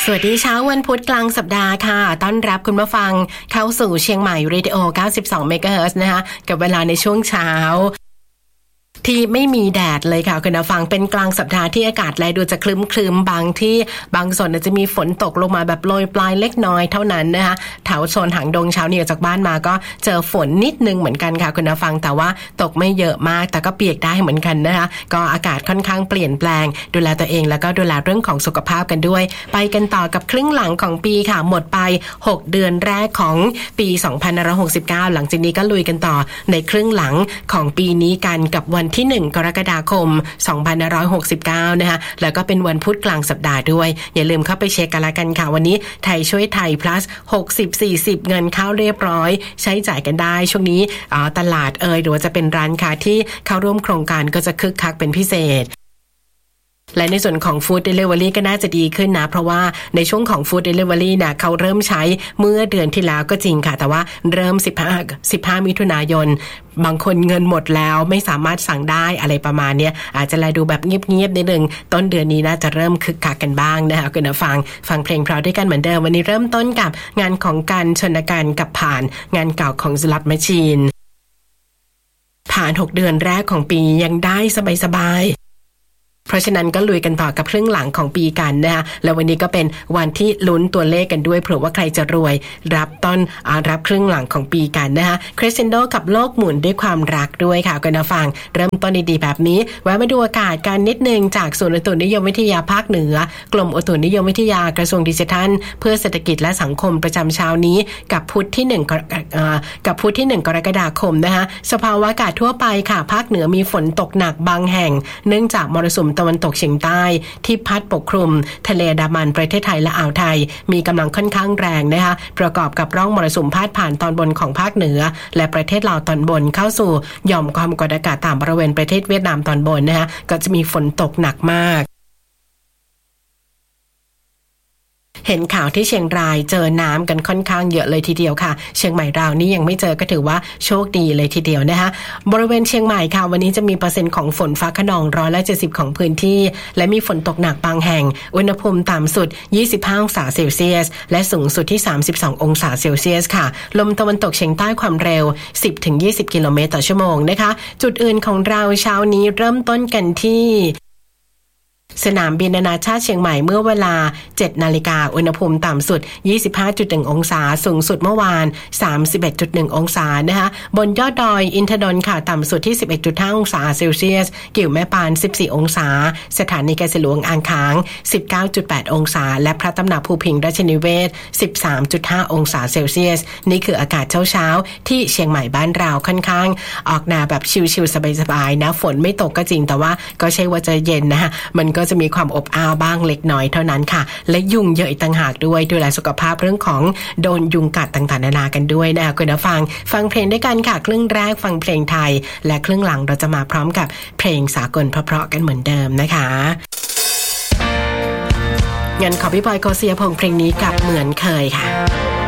สวัสดีเช้าวันพุธกลางสัปดาห์ค่ะต้อนรับคุณผู้ฟังเข้าสู่เชียงใหม่เรดิโอ 92 เมกะเฮิรตซ์นะคะกับเวลาในช่วงเช้าที่ไม่มีแดดเลยค่ะคุณผู้ฟังเป็นกลางสัปดาห์ที่อากาศแลดูจะครึ้มๆบางที่บางส่วนจะมีฝนตกลงมาแบบโปรยปลายเล็กน้อยเท่านั้นนะคะแถวโซนหางดงเช้านี้ออกจากบ้านมาก็เจอฝนนิดนึงเหมือนกันค่ะคุณผู้ฟังแต่ว่าตกไม่เยอะมากแต่ก็เปียกได้เหมือนกันนะคะก็อากาศค่อนข้างเปลี่ยนแปลงดูแลตัวเองแล้วก็ดูแลเรื่องของสุขภาพกันด้วยไปกันต่อกับครึ่งหลังของปีค่ะหมดไป6เดือนแรกของปี2569หลังจากนี้ก็ลุยกันต่อในครึ่งหลังของปีนี้กันกับวันที่1กรกฎาคม2569นะคะแล้วก็เป็นวันพุธกลางสัปดาห์ด้วยอย่าลืมเข้าไปเช็คกันละกันค่ะวันนี้ไทยช่วยไทย plus 60-40 เงินเข้าเรียบร้อยใช้จ่ายกันได้ช่วงนี้ตลาดหรือว่าจะเป็นร้านค้าที่เข้าร่วมโครงการก็จะคึกคักเป็นพิเศษและในส่วนของ Food Delivery ก็น่าจะดีขึ้นนะเพราะว่าในช่วงของ Food Delivery นะเขาเริ่มใช้เมื่อเดือนที่แล้วก็จริงค่ะแต่ว่าเริ่ม15มิถุนายนบางคนเงินหมดแล้วไม่สามารถสั่งได้อะไรประมาณนี้อาจจะดูแบบเงียบๆนิดนึงต้นเดือนนี้น่าจะเริ่มคึกคักกันบ้างนะคะคุณผู้ฟังเพลงเพราะด้วยกันเหมือนเดิมวันนี้เริ่มต้นกับงานของการชนการกับผ่านงานเก่าของ Slot Machine ผ่าน6เดือนแรกของปียังได้สบายเพราะฉะนั้นก็ลุยกันต่อกับครึ่งหลังของปีกันนะคะแล้ววันนี้ก็เป็นวันที่ลุ้นตัวเลขกันด้วยเผื่อว่าใครจะรวยรับครึ่งหลังของปีกันนะคะคริสเซนโดกับโลกหมุนด้วยความรักด้วยค่ะคุณผู้ฟังเริ่มต้นดีๆแบบนี้แวะมาดูอากาศกันนิดนึงจากศูนย์อุตุนิยมวิทยาภาคเหนือกรมอุตุนิยมวิทยากระทรวงดิจิทัลเพื่อเศรษฐกิจและสังคมประจำเช้านี้กับพุธที่1กรกฎาคมนะคะสภาวะอากาศทั่วไปค่ะภาคเหนือมีฝนตกหนักบางแห่งเนื่องจากมรสุมตะวันตกเฉียงใต้ที่พัดปกคลุมทะเลอันดามันประเทศไทยและอ่าวไทยมีกำลังค่อนข้างแรงนะคะประกอบกับร่องมรสุมพาดผ่านตอนบนของภาคเหนือและประเทศลาวตอนบนเข้าสู่หย่อมความกดอากาศต่ำบริเวณประเทศเวียดนามตอนบนนะคะก็จะมีฝนตกหนักมากเห็นข่าวที่เชียงรายเจอน้ำกันค่อนข้างเยอะเลยทีเดียวค่ะเชียงใหม่เรานี่ยังไม่เจอก็ถือว่าโชคดีเลยทีเดียวนะคะบริเวณเชียงใหม่ค่ะวันนี้จะมีเปอร์เซ็นต์ของฝนฟ้าคะนอง170ของพื้นที่และมีฝนตกหนักบางแห่งอุณหภูมิต่ำสุด25องศาเซลเซียสและสูงสุดที่32องศาเซลเซียสค่ะลมตะวันตกเฉียงใต้ความเร็ว 10-20 กิโลเมตรต่อชั่วโมงนะคะจุดอื่นของเราเช้านี้เริ่มต้นกันที่สนามบินนานาชาติเชียงใหม่เมื่อเวลา 7 นาฬิกาอุณหภูมิต่ำสุด 25.1 องศาสูงสุดเมื่อวาน 31.1 องศานะคะบนยอดดอยอินทนนท์ค่ะต่ำสุดที่ 11.5 องศาเซลเซียสกิ่วแม่ปาน 14 องศาสถานีเกษตรหลวงอ่างขาง 19.8 องศาและพระตำหนักภูพิงราชนิเวศ 13.5 องศาเซลเซียสนี่คืออากาศเช้าๆที่เชียงใหม่บ้านเราค่อนข้างออกแนวแบบชิลๆสบายๆนะฝนไม่ตกก็จริงแต่ว่าก็ใช่ว่าจะเย็นนะคะมันก็จะมีความอบอ้าวบ้างเล็กน้อยเท่านั้นค่ะและยุงเยอะอีกต่างหากด้วยดูแลสุขภาพเรื่องของโดนยุงกัดต่างๆนานากันด้วยนะคุณผู้ฟังเพลงด้วยกันค่ะครึ่งแรกฟังเพลงไทยและครึ่งหลังเราจะมาพร้อมกับเพลงสากลเพราะๆกันเหมือนเดิมนะคะงั้นขอพี่บอยโกเซียพงษ์เพลงนี้กับเหมือนเคยค่ะ